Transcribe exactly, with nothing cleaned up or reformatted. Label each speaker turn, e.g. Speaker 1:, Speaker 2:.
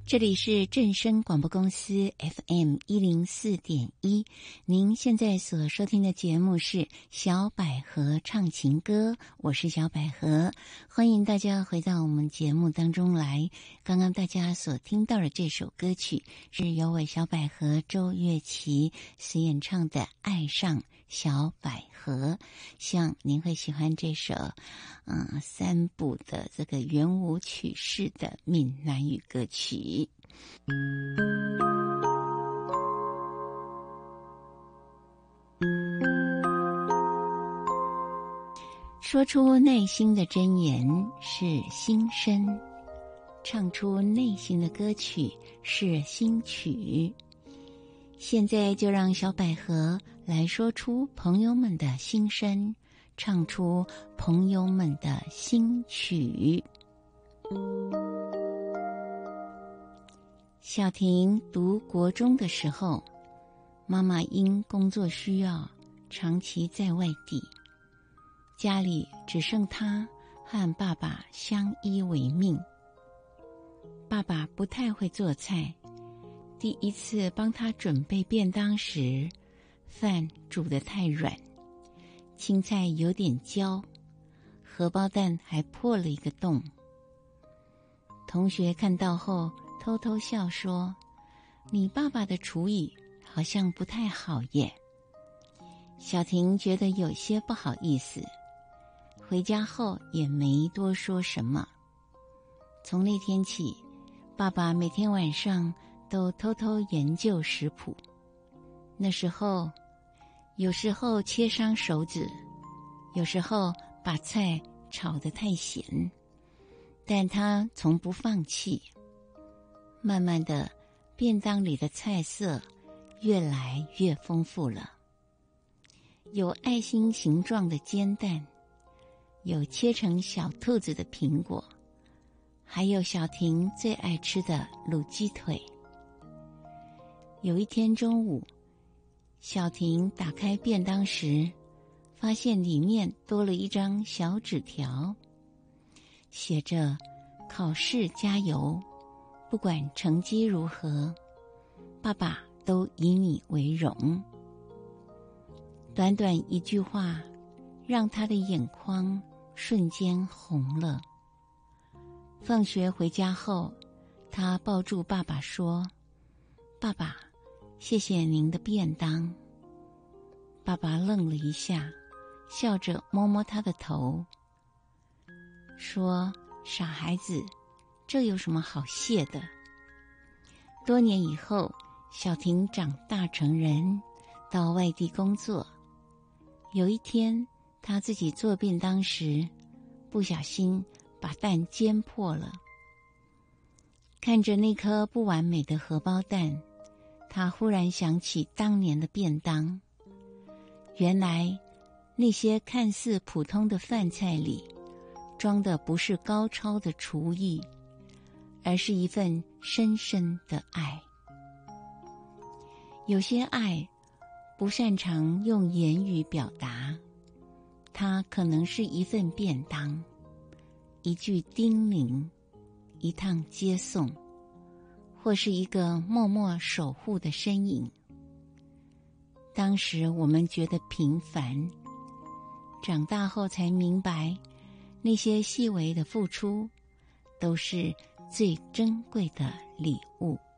Speaker 1: 这里是正声广播公司 F M 一零四点一，您现在所收听的节目是小百合唱情歌，我是小百合，欢迎大家回到我们节目当中来。刚刚大家所听到的这首歌曲是由我小百合周月琪所演唱的《爱上小百合》，希望您会喜欢这首嗯三部的这个圆舞曲式的闽南语歌曲。说出内心的真言是心声，唱出内心的歌曲是心曲。现在就让小百合来说出朋友们的心声，唱出朋友们的心曲。小婷读国中的时候，妈妈因工作需要长期在外地，家里只剩她和爸爸相依为命。爸爸不太会做菜，第一次帮他准备便当时，饭煮得太软，青菜有点焦，荷包蛋还破了一个洞。同学看到后偷偷笑说，你爸爸的厨艺好像不太好耶。小婷觉得有些不好意思，回家后也没多说什么。从那天起，爸爸每天晚上都偷偷研究食谱。那时候，有时候切伤手指，有时候把菜炒得太咸，但他从不放弃。慢慢的，便当里的菜色越来越丰富了，有爱心形状的煎蛋，有切成小兔子的苹果，还有小婷最爱吃的卤鸡腿。有一天中午，小婷打开便当时，发现里面多了一张小纸条，写着考试加油，不管成绩如何，爸爸都以你为荣。短短一句话，让他的眼眶瞬间红了。放学回家后，他抱住爸爸说，爸爸，谢谢您的便当。爸爸愣了一下，笑着摸摸他的头，说，傻孩子，这有什么好谢的？多年以后，小婷长大成人，到外地工作。有一天，她自己做便当时，不小心把蛋煎破了。看着那颗不完美的荷包蛋，她忽然想起当年的便当。原来，那些看似普通的饭菜里，装的不是高超的厨艺，而是一份深深的爱。有些爱不擅长用言语表达，它可能是一份便当，一句叮咛，一趟接送，或是一个默默守护的身影。当时我们觉得平凡，长大后才明白，那些细微的付出都是最珍贵的礼物。